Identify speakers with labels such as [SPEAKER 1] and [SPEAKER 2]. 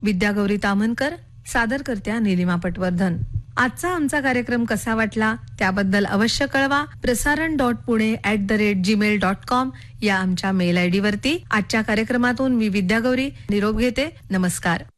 [SPEAKER 1] विद्यागौरी ताम्हनकर, सादर करत्या नीलिमा पटवर्धन. आजचा आमचा कार्यक्रम कसा वाटला त्याबद्दल अवश्य कळवा. प्रसारण.पुणे@gmail.com या आमच्या मेल आयडी वरती. आजच्या कार्यक्रमातून मी विद्यागौरी निरोप घेते. नमस्कार.